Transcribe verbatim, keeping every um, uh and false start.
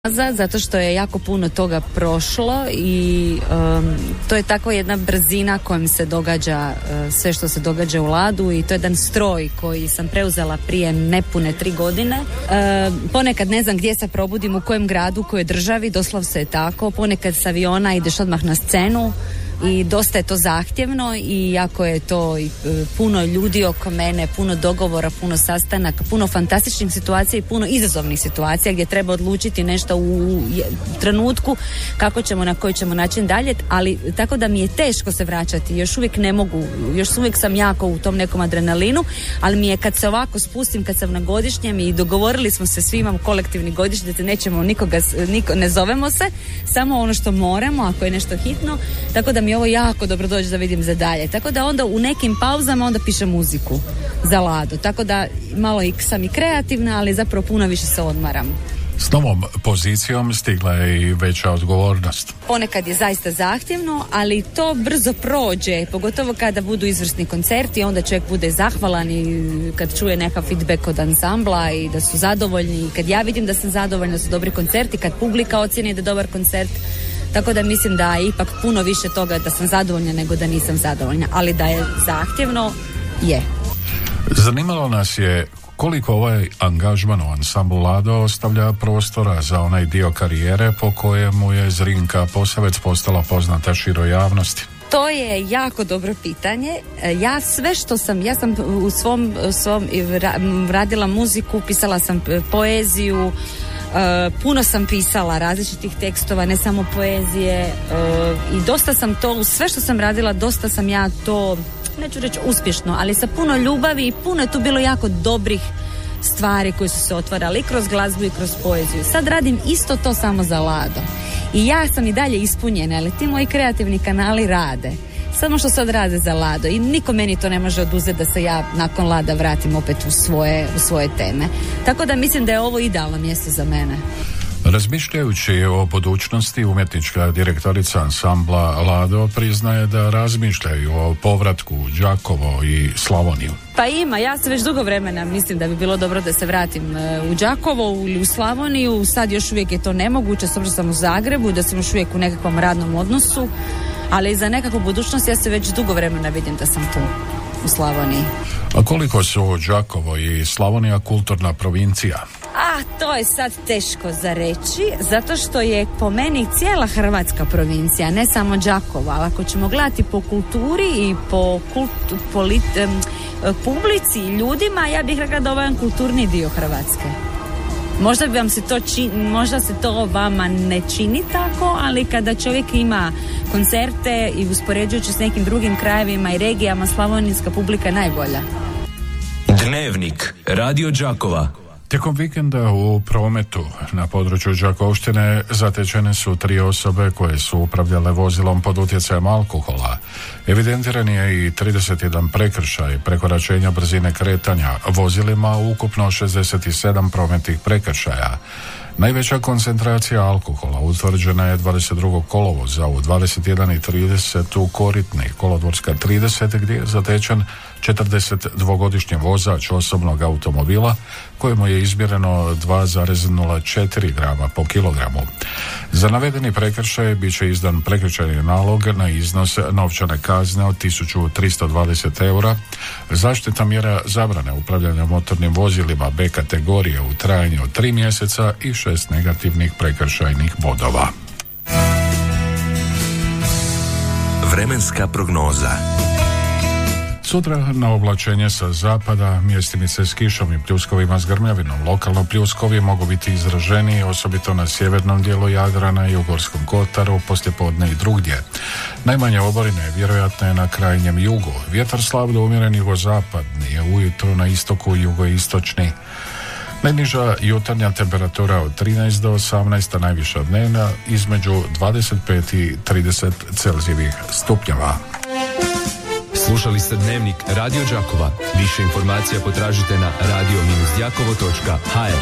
zato što je jako puno toga prošlo i um, to je tako jedna brzina kojom se događa uh, sve što se događa u Ladu i to je jedan stroj koji sam preuzela prije nepune tri godine. Uh, ponekad ne znam gdje se probudim, u kojem gradu, u kojoj državi, doslovce je tako. Ponekad s aviona ideš odmah na scenu i dosta je to zahtjevno i jako je to i, e, puno ljudi oko mene, puno dogovora, puno sastanaka, puno fantastičnih situacija i puno izazovnih situacija gdje treba odlučiti nešto u, u trenutku kako ćemo, na koji ćemo način dalje, ali tako da mi je teško se vraćati, još uvijek ne mogu, još uvijek sam jako u tom nekom adrenalinu, ali mi je kad se ovako spustim, kad sam na godišnjem i dogovorili smo se, svi imamo kolektivni godišnji, nećemo nikoga, niko, ne zovemo se, samo ono što moramo, ako je nešto hitno, tako da mi ovo jako dobro dođe da vidim za dalje. Tako da onda u nekim pauzama onda pišem muziku za Ladu. Tako da malo i sam i kreativna, ali zapravo puno više se odmaram. S novom pozicijom stigla je i veća odgovornost. Ponekad je zaista zahtjevno, ali to brzo prođe, pogotovo kada budu izvrsni koncerti, onda čovjek bude zahvalan i kad čuje neka feedback od ansambla i da su zadovoljni i kad ja vidim da sam zadovoljna, da su dobri koncerti, kad publika ocjeni da je dobar koncert. Tako da mislim da je ipak puno više toga da sam zadovoljna nego da nisam zadovoljna, ali da je zahtjevno, je. Zanimalo nas je koliko ovaj angažman u ansamblu Lado ostavlja prostora za onaj dio karijere po kojemu je Zrinka Posavec postala poznata široj javnosti. To je jako dobro pitanje. Ja sve što sam, ja sam u svom, svom radila muziku, pisala sam poeziju, Uh, puno sam pisala različitih tekstova, ne samo poezije, uh, i dosta sam to, sve što sam radila, dosta sam ja to, neću reći uspješno, ali sa puno ljubavi i puno je tu bilo jako dobrih stvari koje su se otvarale i kroz glazbu i kroz poeziju. Sad radim isto to samo za Lado. I ja sam i dalje ispunjena, ali ti moji kreativni kanali rade. Samo što sad rade za Lado i niko meni to ne može oduzeti da se ja nakon Lada vratim opet u svoje, u svoje teme. Tako da mislim da je ovo idealno mjesto za mene. Razmišljajući o budućnosti, umjetnička direktorica ansambla Lado priznaje da razmišljaju o povratku u Đakovo i Slavoniju. Pa ima, ja se već dugo vremena mislim da bi bilo dobro da se vratim u Đakovo ili u Slavoniju. Sad još uvijek je to nemoguće, s obzirom da sam u Zagrebu, da sam još uvijek u nekakvom radnom odnosu. Ali za nekakvu budućnost ja se već dugo vremena vidim da sam tu u Slavoniji. A koliko su Đakovo i Slavonija kulturna provincija? A, to je sad teško za reći, zato što je po meni cijela Hrvatska provincija, ne samo Đakovo. Ali ako ćemo gledati po kulturi i po kultu, polit, um, publici i ljudima, ja bih rekla da ovo je jedan kulturni dio Hrvatske. Možda bi vam se to čini, možda se to vama ne čini tako, ali kada čovjek ima koncerte i uspoređujući s nekim drugim krajevima i regijama, slavonijska publika je najbolja. Dnevnik Radio Đakova. Tijekom vikenda u prometu na području Đakovštine zatečene su tri osobe koje su upravljale vozilom pod utjecajem alkohola. Evidentiran je i trideset jedan prekršaj prekoračenja brzine kretanja vozilima, ukupno šezdeset sedam prometnih prekršaja. Najveća koncentracija alkohola utvrđena je dvadeset drugog kolovoza u dvadeset jedan i trideset u Koritni, Kolodvorska trideset, gdje je zatečen četrdesetdvogodišnji vozač osobnog automobila kojemu je izmjereno dva zarez nula četiri grama po kilogramu. Za navedeni prekršaj bit će izdan prekršajni nalog na iznos novčane kazne od tisuću tristo dvadeset eura, zaštitna mjera zabrane upravljanja motornim vozilima B kategorije u trajanju od tri mjeseca i šest negativnih prekršajnih bodova. Vremenska prognoza. Sutra na oblačenje sa zapada, mjestimice s kišom i pljuskovima s grmljavinom. Lokalno pljuskovi mogu biti izraženiji, osobito na sjevernom dijelu Jadrana i u Gorskom kotaru, poslijepodne i drugdje. Najmanje oborine vjerojatno je na krajnjem jugu. Vjetar slab do umjeren jugozapadni je ujutro na istoku jugoistočni. Najniža jutarnja temperatura od trinaest do osamnaest, a najviša dnevna između dvadeset pet i trideset Celzijevih stupnjeva. Slušali ste Dnevnik Radio Đakova. Više informacija potražite na radio dash đakovo točka h r.